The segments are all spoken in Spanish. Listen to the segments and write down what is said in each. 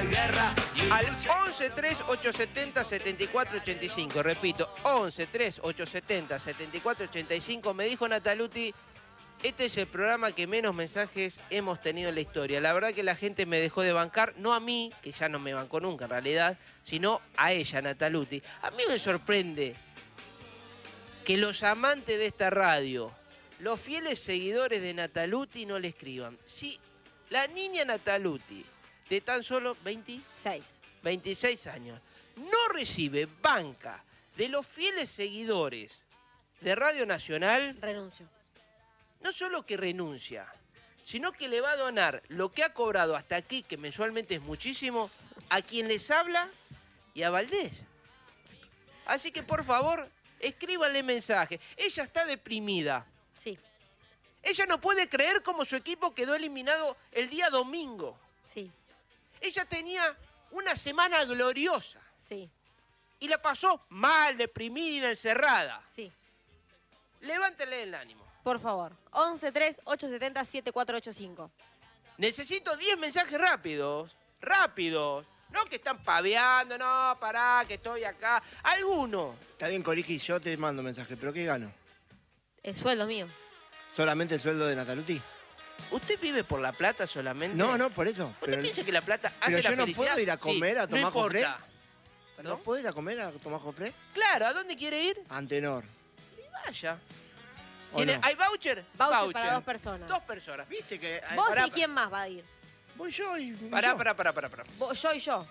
Al 11 3 870 7485, repito, 11 3 870 7485, me dijo Nataluti, este es el programa que menos mensajes hemos tenido en la historia. La verdad que la gente me dejó de bancar, no a mí, que ya no me bancó nunca en realidad, sino a ella, Nataluti. A mí me sorprende que los amantes de esta radio, los fieles seguidores de Nataluti no le escriban. Si la niña Nataluti, de tan solo 26 años, no recibe banca de los fieles seguidores de Radio Nacional, renuncio. No solo que renuncia, sino que le va a donar lo que ha cobrado hasta aquí, que mensualmente es muchísimo, a quien les habla y a Valdés. Así que, por favor, escríbanle mensaje. Ella está deprimida. Sí. Ella no puede creer cómo su equipo quedó eliminado el día domingo. Sí. Ella tenía una semana gloriosa. Sí. Y la pasó mal, deprimida, encerrada. Sí. Levántele el ánimo. Por favor. 11 3 870 7485. Necesito 10 mensajes rápidos. Rápidos. No que están paveando, no, pará, que estoy acá. Alguno. Está bien, Coriji, yo te mando mensaje, pero ¿qué gano? El sueldo mío. ¿Solamente el sueldo de Nataluti? ¿Usted vive por la plata solamente? No, por eso. ¿Usted piensa que la plata hace pero la yo no felicidad? puedo ir a comer a no tomar cofré. importa. ¿No puedo ir a comer a tomar cofré? Claro, ¿a dónde quiere ir? Antenor. Y vaya. ¿O no? ¿Hay voucher? Voucher para 2 personas. 2 personas. ¿Viste que...? ¿Vos y quién más va a ir? Voy yo y... Pará. Yo y yo.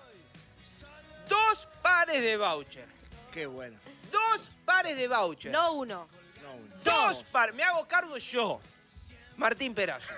2 pares de voucher. Qué bueno. 2 pares de voucher. No uno. No, uno. 2 pares. Me hago cargo yo. Martín Perazo.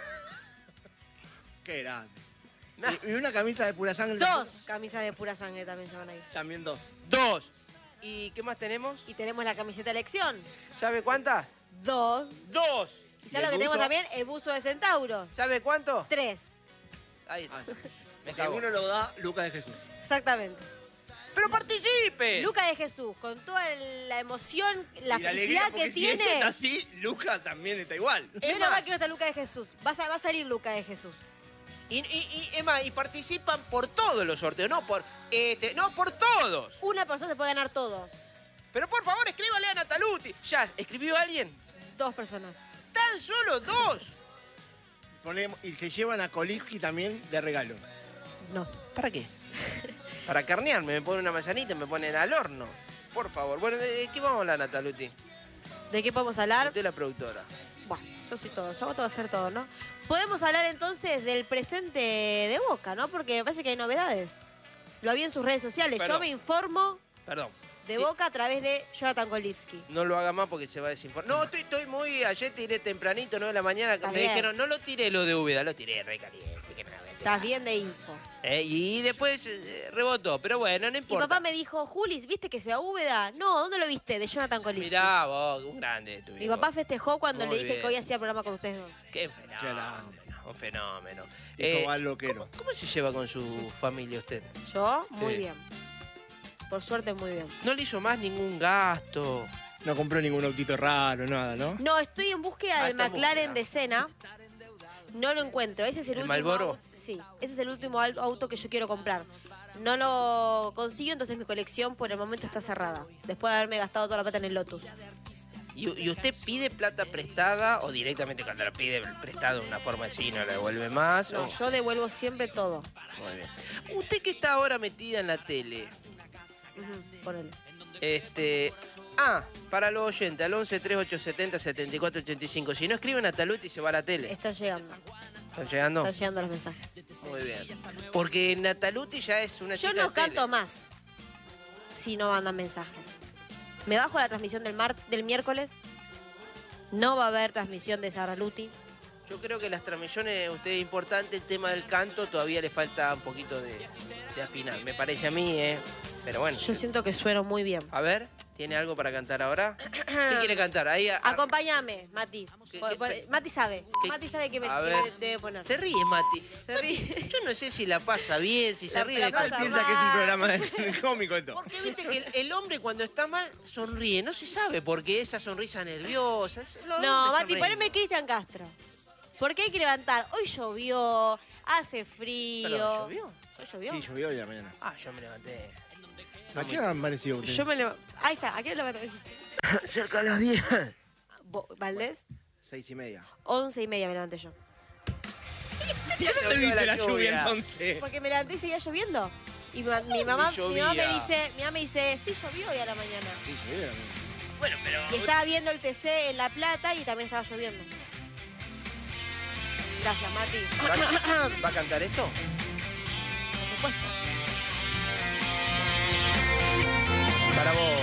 Qué grande. Y una camisa de pura sangre. 2 camisas de pura sangre también se van a ir. También 2. 2. ¿Y qué más tenemos? Y tenemos la camiseta elección. ¿Sabe cuántas? 2. 2. ¿Y sabes lo que tenemos también? El buzo de Centauro. ¿Sabe cuánto? 3. Ahí está. Me Que cago. uno lo da Lucas de Jesús. Exactamente. ¡Pero participe! Lucas de Jesús, con toda la emoción, la Y felicidad que Si este tiene. está así, Lucas también está igual. Yo no quiero estar Lucas de Jesús. Va a salir Lucas de Jesús. Y participan por todos los sorteos, no por todos. Una persona se puede ganar todo. Pero por favor, escríbale a Nataluti. ¿Ya escribió alguien? 2 personas. ¡Tan solo 2! Y se llevan a Koliski también de regalo. No. ¿Para qué? Para carnearme, me pone una manzanita y me ponen al horno. Por favor. Bueno, ¿de qué vamos a hablar, Nataluti? ¿De qué podemos hablar? Usted es la productora. Bueno, yo soy todo. Yo voy a hacer todo, ¿no? Podemos hablar entonces del presente de Boca, ¿no? Porque me parece que hay novedades. Lo vi en sus redes sociales. Perdón. Yo me informo Perdón. de Sí. Boca a través de Jonathan Kolitsky. No lo haga más porque se va a desinformar. No, estoy muy... Ayer tiré tempranito, 9 de la mañana. Está Me bien. dijeron, no lo tiré lo de Úbeda, lo tiré re caliente. Que me la metí. Estás bien de info. Y después rebotó, pero bueno, no Mi importa. papá me dijo, Julis, ¿viste que se va a Úbeda? No, ¿dónde lo viste? De Jonathan Kolitsky. Mirá vos, un grande tu Mi viejo. papá festejó cuando Muy le dije bien. que hoy hacía programa con ustedes 2. Qué grande. fenómeno, un fenómeno. Dijo al loquero. ¿Cómo se lleva con su familia usted? Yo, muy Sí. bien. Por suerte, muy bien. ¿No le hizo más ningún gasto? No compró ningún autito raro, nada, ¿no? No, estoy en búsqueda del está en McLaren búsqueda. de Senna. No lo encuentro. Ese es el ¿El último Marlboro? auto. Sí, ese es el último auto que yo quiero comprar. No lo consigo, entonces mi colección por el momento está cerrada. Después de haberme gastado toda la plata en el Lotus. ¿Y usted pide plata prestada o directamente cuando lo pide prestado de una forma así no le devuelve más? No, yo devuelvo siempre todo. Muy bien. Usted que está ahora metida en la tele, Ponele. para los oyentes, al 11 3870 7485. Si no escriben a Nataluti se va a la tele. Están llegando. ¿Están llegando? Están llegando los mensajes. Muy bien. Porque Nataluti ya es una Yo chica no de tele. canto más si no mandan mensajes. Me bajo la transmisión del miércoles. No va a haber transmisión de Sara Luti. Yo creo que las transmisiones, usted es importante, el tema del canto, todavía le falta un poquito de afinar. Me parece a mí, Pero bueno. Yo siento que sueno muy bien. A ver, ¿tiene algo para cantar ahora? ¿Qué quiere cantar? Ahí. Acompáñame, Mati. Mati sabe. ¿Qué? Mati sabe que me A ver. debe poner. Se ríe, Mati. Se ríe. Yo no sé si la pasa bien, si se La ríe de pasa Él cosas. piensa que es un programa de cómico esto. Porque viste que el hombre cuando está mal sonríe. No se sabe por qué esa sonrisa nerviosa. No, Mati, poneme Cristian Castro. Porque hay que levantar. Hoy llovió, Hace frío. Perdón, ¿llovió? ¿No llovió? Sí, llovió hoy a la mañana. Ah, yo me levanté. ¿A qué ha amanecido usted? Yo me levanté. Ahí está, ¿a qué le Cerca de las 10. ¿Valdés? 6:30. 11:30 me levanté yo. ¿Y dónde viste la lluvia entonces? Porque me levanté y seguía lloviendo. Y mi mamá llovía? me dice, sí llovió hoy a la mañana. Sí, llovió a la mañana. Bueno, pero... Y estaba viendo el TC en La Plata y también estaba lloviendo. Gracias, Mati. ¿Va a cantar esto? Por supuesto. Para vos.